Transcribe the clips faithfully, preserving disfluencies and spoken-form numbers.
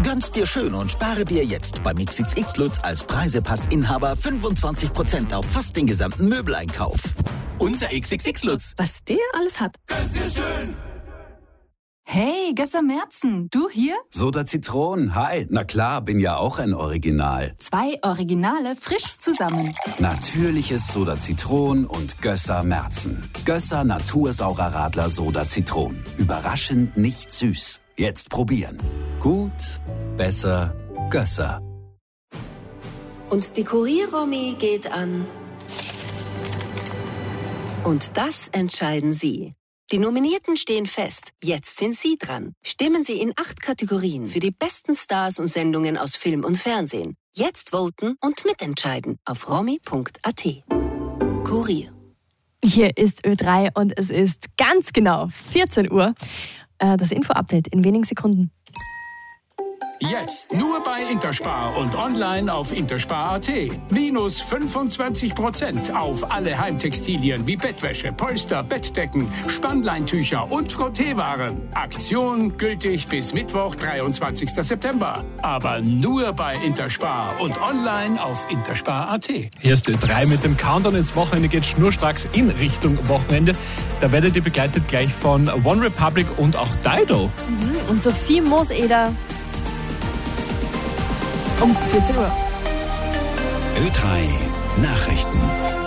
Gönn's dir schön und spare dir jetzt beim X X X Lutz als Preisepass-Inhaber fünfundzwanzig Prozent auf fast den gesamten Möbeleinkauf. Unser X X X Lutz. Was der alles hat. Gönn's dir schön. Hey, Gösser Merzen, du hier? Soda Zitronen, hi. Na klar, bin ja auch ein Original. Zwei Originale frisch zusammen. Natürliches Soda Zitronen und Gösser Merzen. Gösser Natursaurer Radler Soda Zitronen. Überraschend nicht süß. Jetzt probieren. Gut, besser, Gösser. Und die Kurier-Romy geht an. Und das entscheiden Sie. Die Nominierten stehen fest. Jetzt sind Sie dran. Stimmen Sie in acht Kategorien für die besten Stars und Sendungen aus Film und Fernsehen. Jetzt voten und mitentscheiden auf romy punkt a t. Kurier. Hier ist Ö drei und es ist ganz genau vierzehn Uhr. Das Info-Update in wenigen Sekunden. Jetzt nur bei Interspar und online auf interspar punkt a t. Minus fünfundzwanzig Prozent auf alle Heimtextilien wie Bettwäsche, Polster, Bettdecken, Spannleintücher und Frotteewaren. Aktion gültig bis Mittwoch, dreiundzwanzigsten September. Aber nur bei Interspar und online auf interspar punkt a t. Hier ist Ö drei mit dem Countdown ins Wochenende, geht schnurstracks in Richtung Wochenende. Da werdet ihr begleitet gleich von One Republic und auch Dido. Mhm. Und Sophie Mooseder um vierzehn Uhr. Ö drei Nachrichten.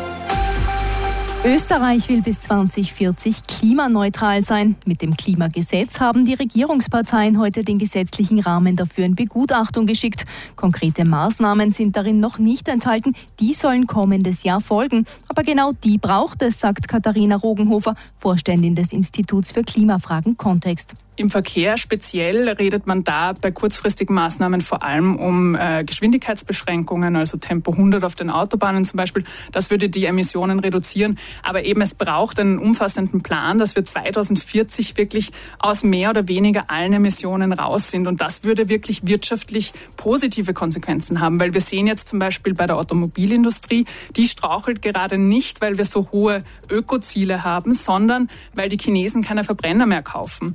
Österreich will bis zwanzig vierzig klimaneutral sein. Mit dem Klimagesetz haben die Regierungsparteien heute den gesetzlichen Rahmen dafür in Begutachtung geschickt. Konkrete Maßnahmen sind darin noch nicht enthalten. Die sollen kommendes Jahr folgen. Aber genau die braucht es, sagt Katharina Rogenhofer, Vorständin des Instituts für Klimafragen Kontext. Im Verkehr speziell redet man da bei kurzfristigen Maßnahmen vor allem um äh, Geschwindigkeitsbeschränkungen, also Tempo hundert auf den Autobahnen zum Beispiel. Das würde die Emissionen reduzieren. Aber eben es braucht einen umfassenden Plan, dass wir zweitausendvierzig wirklich aus mehr oder weniger allen Emissionen raus sind. Und das würde wirklich wirtschaftlich positive Konsequenzen haben, weil wir sehen jetzt zum Beispiel bei der Automobilindustrie, die strauchelt gerade nicht, weil wir so hohe Ökoziele haben, sondern weil die Chinesen keine Verbrenner mehr kaufen.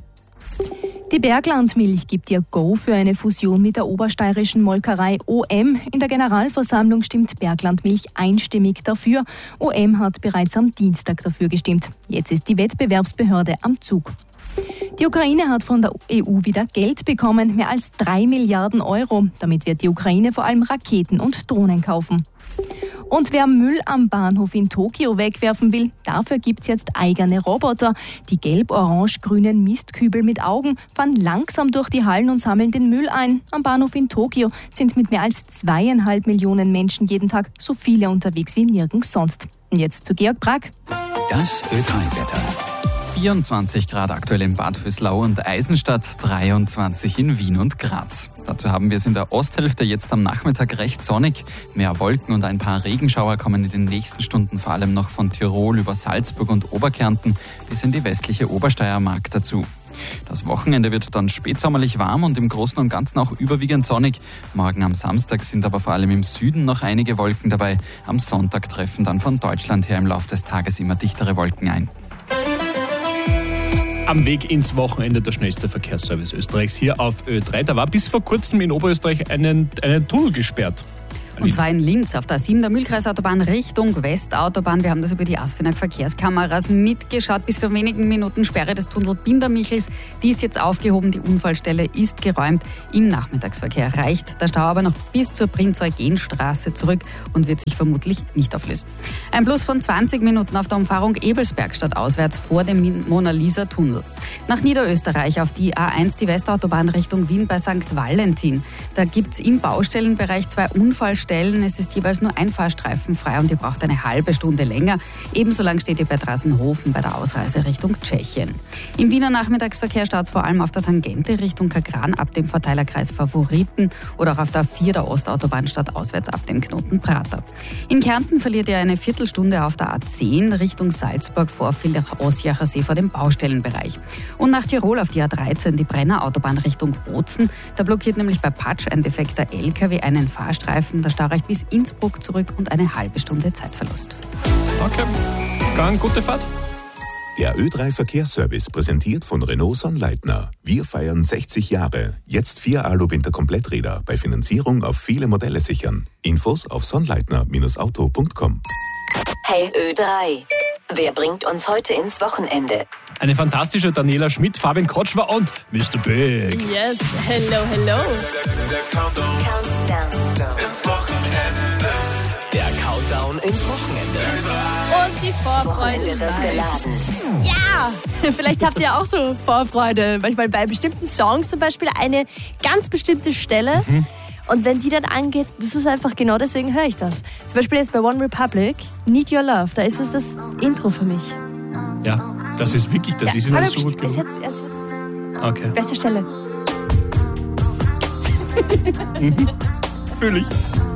Die Berglandmilch gibt ihr Go für eine Fusion mit der obersteirischen Molkerei O M. In der Generalversammlung stimmt Berglandmilch einstimmig dafür. O M hat bereits am Dienstag dafür gestimmt. Jetzt ist die Wettbewerbsbehörde am Zug. Die Ukraine hat von der E U wieder Geld bekommen, mehr als drei Milliarden Euro. Damit wird die Ukraine vor allem Raketen und Drohnen kaufen. Und wer Müll am Bahnhof in Tokio wegwerfen will, dafür gibt's jetzt eigene Roboter. Die gelb-orange-grünen Mistkübel mit Augen fahren langsam durch die Hallen und sammeln den Müll ein. Am Bahnhof in Tokio sind mit mehr als zweieinhalb Millionen Menschen jeden Tag so viele unterwegs wie nirgends sonst. Und jetzt zu Georg Brack. Das Ö drei Wetter. vierundzwanzig Grad aktuell in Bad Vöslau und Eisenstadt, dreiundzwanzig in Wien und Graz. Dazu haben wir es in der Osthälfte jetzt am Nachmittag recht sonnig. Mehr Wolken und ein paar Regenschauer kommen in den nächsten Stunden vor allem noch von Tirol über Salzburg und Oberkärnten bis in die westliche Obersteiermark dazu. Das Wochenende wird dann spätsommerlich warm und im Großen und Ganzen auch überwiegend sonnig. Morgen am Samstag sind aber vor allem im Süden noch einige Wolken dabei. Am Sonntag treffen dann von Deutschland her im Laufe des Tages immer dichtere Wolken ein. Am Weg ins Wochenende der schnellste Verkehrsservice Österreichs hier auf Ö drei. Da war bis vor kurzem in Oberösterreich einen, einen Tunnel gesperrt. Und zwar in Linz auf der A sieben der Mühlkreisautobahn Richtung Westautobahn. Wir haben das über die Asfinag Verkehrskameras mitgeschaut. Bis vor wenigen Minuten Sperre des Tunnel Bindermichels. Die ist jetzt aufgehoben. Die Unfallstelle ist geräumt. Im Nachmittagsverkehr reicht der Stau aber noch bis zur Prinz-Eugen-Straße zurück und wird sich vermutlich nicht auflösen. Ein Plus von zwanzig Minuten auf der Umfahrung Ebelsberg stadtauswärts vor dem Mona-Lisa-Tunnel. Nach Niederösterreich auf die A eins, die Westautobahn Richtung Wien bei Sankt Valentin. Da gibt es im Baustellenbereich zwei Unfallstellen. Es ist jeweils nur ein Fahrstreifen frei und ihr braucht eine halbe Stunde länger. Ebenso lang steht ihr bei Drassenhofen bei der Ausreise Richtung Tschechien. Im Wiener Nachmittagsverkehr staut es vor allem auf der Tangente Richtung Kagran ab dem Verteilerkreis Favoriten oder auch auf der A vier der Ostautobahn stadtauswärts ab dem Knoten Prater. In Kärnten verliert ihr eine Viertelstunde auf der A zehn Richtung Salzburg vor Villach-Osjacher See vor dem Baustellenbereich. Und nach Tirol auf die A dreizehn die Brenner-Autobahn Richtung Bozen. Da blockiert nämlich bei Patsch ein defekter L K W einen Fahrstreifen. Der Stau reicht bis Innsbruck zurück und eine halbe Stunde Zeitverlust. Okay, dann gute Fahrt. Der Ö drei Verkehrsservice präsentiert von Renault Sonnleitner. Wir feiern sechzig Jahre. Jetzt vier Alu-Winter-Kompletträder bei Finanzierung auf viele Modelle sichern. Infos auf sonnleitner Bindestrich auto Punkt com. Hey Ö drei, wer bringt uns heute ins Wochenende? Eine fantastische Daniela Schmidt, Fabian Kotschwer und Mister Big. Yes, hello, hello. Der Countdown, Countdown ins Wochenende. Der Countdown ins Wochenende. Und die Vorfreude wird geladen. Ja, vielleicht habt ihr auch so Vorfreude. Manchmal bei bestimmten Songs zum Beispiel eine ganz bestimmte Stelle. Mhm. Und wenn die dann angeht, das ist einfach genau deswegen höre ich das. Zum Beispiel jetzt bei One Republic, Need Your Love, da ist es das Intro für mich. Ja, das ist wirklich, das ja, ist immer so gut genug. Ist jetzt, ist jetzt okay. Beste Stelle. mhm. Fühl ich.